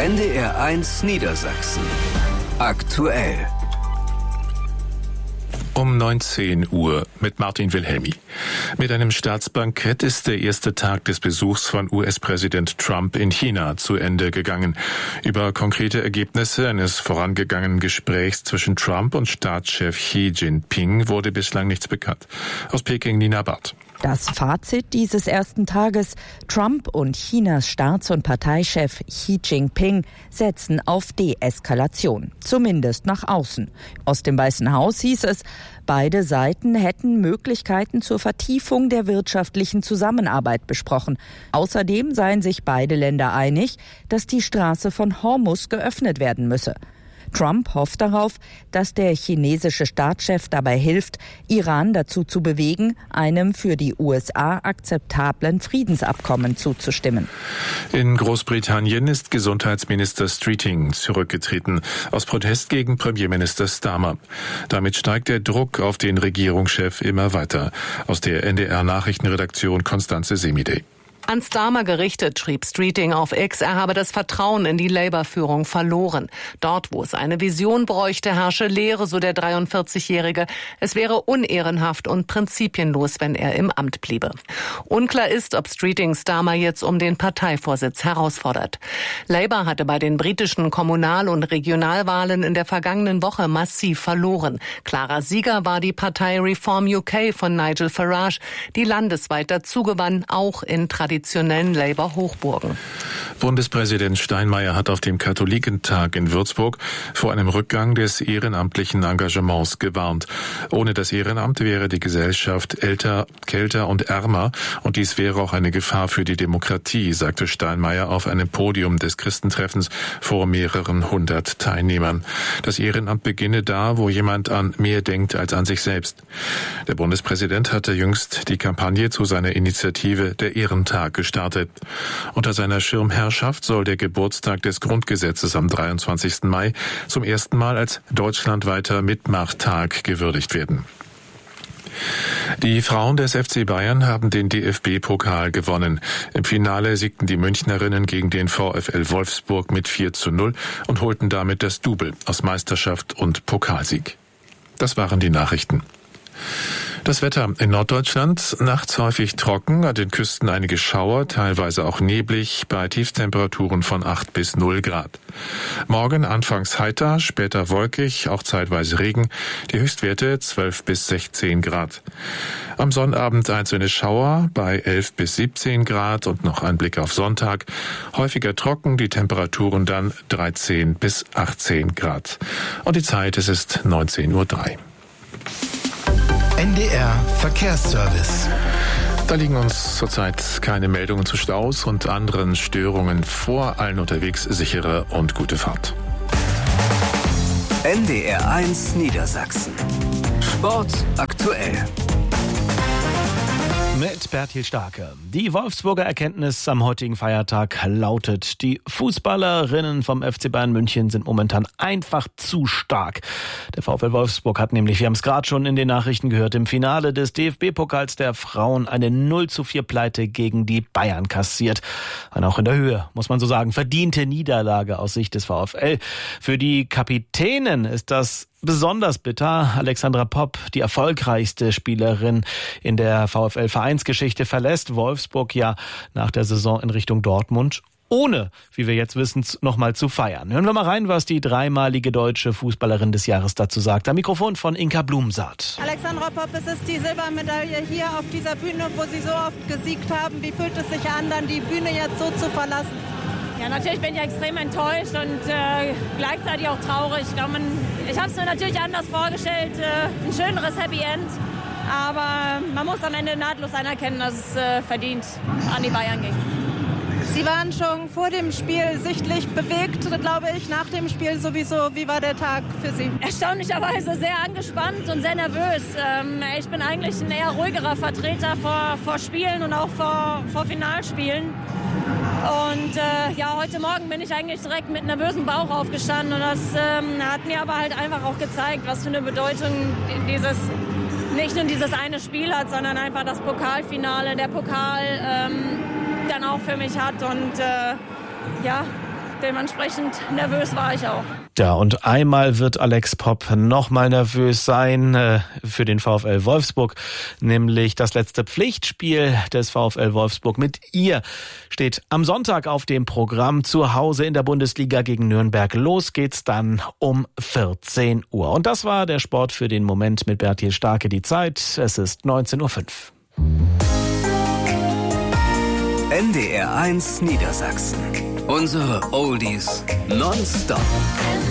NDR1 Niedersachsen. Aktuell. Um 19 Uhr mit Martin Wilhelmi. Mit einem Staatsbankett ist der erste Tag des Besuchs von US-Präsident Trump in China zu Ende gegangen. Über konkrete Ergebnisse eines vorangegangenen Gesprächs zwischen Trump und Staatschef Xi Jinping wurde bislang nichts bekannt. Aus Peking Nina Barth. Das Fazit dieses ersten Tages: Trump und Chinas Staats- und Parteichef Xi Jinping setzen auf Deeskalation, zumindest nach außen. Aus dem Weißen Haus hieß es, beide Seiten hätten Möglichkeiten zur Vertiefung der wirtschaftlichen Zusammenarbeit besprochen. Außerdem seien sich beide Länder einig, dass die Straße von Hormuz geöffnet werden müsse. Trump hofft darauf, dass der chinesische Staatschef dabei hilft, Iran dazu zu bewegen, einem für die USA akzeptablen Friedensabkommen zuzustimmen. In Großbritannien ist Gesundheitsminister Streeting zurückgetreten, aus Protest gegen Premierminister Starmer. Damit steigt der Druck auf den Regierungschef immer weiter. Aus der NDR-Nachrichtenredaktion Konstanze Semidey. An Starmer gerichtet schrieb Streeting auf X, er habe das Vertrauen in die Labour-Führung verloren. Dort, wo es eine Vision bräuchte, herrsche Leere, so der 43-Jährige. Es wäre unehrenhaft und prinzipienlos, wenn er im Amt bliebe. Unklar ist, ob Streeting Starmer jetzt um den Parteivorsitz herausfordert. Labour hatte bei den britischen Kommunal- und Regionalwahlen in der vergangenen Woche massiv verloren. Klarer Sieger war die Partei Reform UK von Nigel Farage, die landesweit dazugewann, auch in traditionellen Labour-Hochburgen. Bundespräsident Steinmeier hat auf dem Katholikentag in Würzburg vor einem Rückgang des ehrenamtlichen Engagements gewarnt. Ohne das Ehrenamt wäre die Gesellschaft älter, kälter und ärmer und dies wäre auch eine Gefahr für die Demokratie, sagte Steinmeier auf einem Podium des Christentreffens vor mehreren hundert Teilnehmern. Das Ehrenamt beginne da, wo jemand an mehr denkt als an sich selbst. Der Bundespräsident hatte jüngst die Kampagne zu seiner Initiative Der Ehrentag gestartet. Unter seiner Schirmherrschaft soll der Geburtstag des Grundgesetzes am 23. Mai zum ersten Mal als deutschlandweiter Mitmachtag gewürdigt werden. Die Frauen des FC Bayern haben den DFB-Pokal gewonnen. Im Finale siegten die Münchnerinnen gegen den VfL Wolfsburg mit 4:0 und holten damit das Double aus Meisterschaft und Pokalsieg. Das waren die Nachrichten. Das Wetter in Norddeutschland: nachts häufig trocken, an den Küsten einige Schauer, teilweise auch neblig, bei Tiefstemperaturen von 8 bis 0 Grad. Morgen anfangs heiter, später wolkig, auch zeitweise Regen, die Höchstwerte 12 bis 16 Grad. Am Sonnabend einzelne Schauer bei 11 bis 17 Grad und noch ein Blick auf Sonntag. Häufiger trocken, die Temperaturen dann 13 bis 18 Grad. Und die Zeit, es ist 19:03 Uhr. NDR Verkehrsservice. Da liegen uns zurzeit keine Meldungen zu Staus und anderen Störungen vor. Allen unterwegs sichere und gute Fahrt. NDR1 Niedersachsen. Sport aktuell. Mit Bertil Starke. Die Wolfsburger Erkenntnis am heutigen Feiertag lautet: Die Fußballerinnen vom FC Bayern München sind momentan einfach zu stark. Der VfL Wolfsburg hat nämlich, wir haben es gerade schon in den Nachrichten gehört, im Finale des DFB-Pokals der Frauen eine 0:4 Pleite gegen die Bayern kassiert. Eine auch in der Höhe, muss man so sagen, verdiente Niederlage aus Sicht des VfL. Für die Kapitänin ist das besonders bitter. Alexandra Popp, die erfolgreichste Spielerin in der VfL-Vereinsgeschichte, verlässt Wolfsburg ja nach der Saison in Richtung Dortmund, ohne, wie wir jetzt wissen, nochmal zu feiern. Hören wir mal rein, was die dreimalige deutsche Fußballerin des Jahres dazu sagt. Am Mikrofon von Inka Blumsaat. Alexandra Popp, es ist die Silbermedaille hier auf dieser Bühne, wo Sie so oft gesiegt haben. Wie fühlt es sich an, dann die Bühne jetzt so zu verlassen? Ja, natürlich bin ich extrem enttäuscht und gleichzeitig auch traurig. Ich habe es mir natürlich anders vorgestellt, ein schöneres Happy End. Aber man muss am Ende nahtlos anerkennen, dass es verdient an die Bayern ging. Sie waren schon vor dem Spiel sichtlich bewegt, glaube ich, nach dem Spiel sowieso. Wie war der Tag für Sie? Erstaunlicherweise sehr angespannt und sehr nervös. Ich bin eigentlich ein eher ruhigerer Vertreter vor Spielen und auch vor Finalspielen. Und heute Morgen bin ich eigentlich direkt mit nervösem Bauch aufgestanden. Und das hat mir aber halt einfach auch gezeigt, was für eine Bedeutung nicht nur dieses eine Spiel hat, sondern einfach das Pokalfinale, der Pokal dann auch für mich hat. Und dementsprechend nervös war ich auch. Ja, und einmal wird Alex Popp nochmal nervös sein für den VfL Wolfsburg, nämlich das letzte Pflichtspiel des VfL Wolfsburg mit ihr steht am Sonntag auf dem Programm zu Hause in der Bundesliga gegen Nürnberg. Los geht's dann um 14 Uhr. Und das war der Sport für den Moment mit Bertil Starke. Die Zeit, es ist 19:05 Uhr. NDR 1 Niedersachsen. Unsere Oldies nonstop.